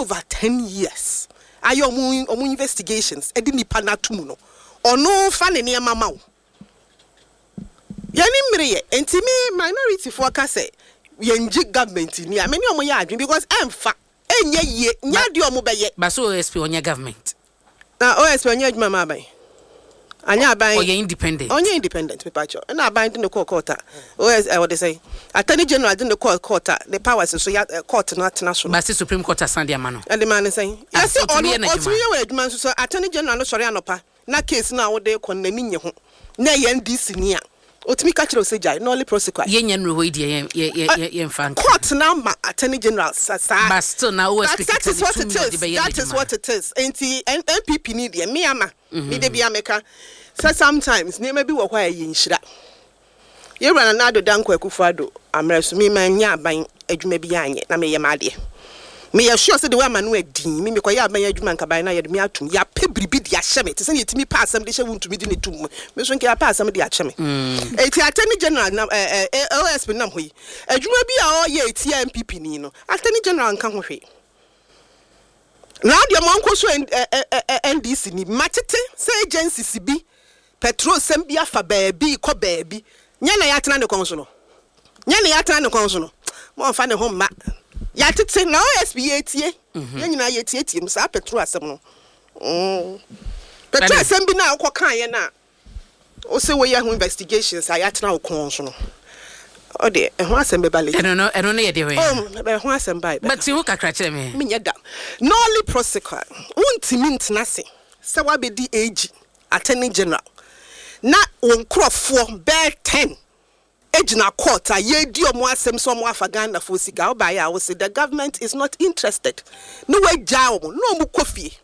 over 10 years. Ayo omu investigations. Edi nipa na tumu no. Ono fa ne niema ma wo. Yani mreye enti me minority for ka say yenji government ni a many omo ya adwin because emfa enye ye nya de omo beye. Ba so OSP onye government. Na OSP onye adwuma ma ban. Anya aban Onye independent. Onye independent people cho. Na aban din the court. OS what they say. Attorney General din the court. The powers so ya court na national. Ba say Supreme Court asande amano. And the man is saying. Yes, on we adwuma so Attorney General no sori anopa. Na case na wo de kon na ni nye ho. Na ye NDC ni a. Otimi ka kire osejai no only prosecute. Ye nya nro ho die ye fan. Court na ma Attorney General sasa. But still now OSP. That is what it is. That is what it is. Enti NPP ni de me ama. Me de bia meka. So sometimes ne maybe wo kwa ye nhira. Ye rana na do danko akufado amreso me man nya aban adwuma bi anye na me ye made. Me ya sure say the way man no adin me koya aban adwuma nkaban na ye de me atum ya pe bribi de ahye me te se yetimi pa asem de hye wuntumi de ne tum me so nke ya pa asem de ahye me eti Attorney General na OSP nam hoyi adwuma bi a o ye eti MPP ni no Attorney General nka ho hwe na de monko so NDC ni matete say agencies bi petrol sem bi afa baabi ko baabi nya na ya tena ne konso no nya na ya tena ne konso no mo fa ne ho ma ya tete na OSP etie nya nyina ya etie mu sa petrol asem no petrol asem bi na akọ kan ye na o se we ya ho investigations ya tena konso no o de ho asem be bale I don't know ye de we be ho asem bai but you kakra kire me nya da no only prosecute untimi ntena se wa be di age Attorney General na onkrofo be 10 ejina court a ye di omo asem so omo afagana for sika oba ya wo say the government is not interested no we ja omo no omo kofie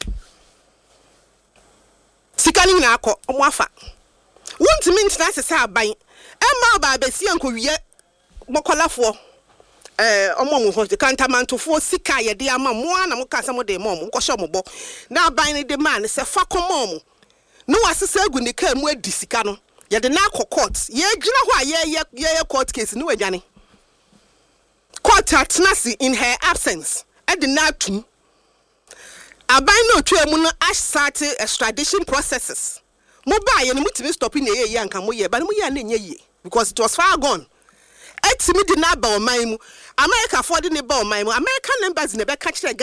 sika ni na akọ omo afa wontimi ntena sese aban ema ba besi ankowie mokolafo omo mo ho kantamantofo sika ye de ama mo ana mo kasa mo de mo mo nkosho mo bo na aban ni de man se fa komo mo no asese agu ne ka mu adi sika no ye de na court ye gina ho a ye court case no wadwane court atnasi in her absence e de na tum aban no twa mu no start extradition processes mo ba ye no mutimi stop na ye anka mo ye ba no mo ye na nya ye because it was far gone etimi de na ba o man mu America for de ne ba o man mu American embassy ne be ka kire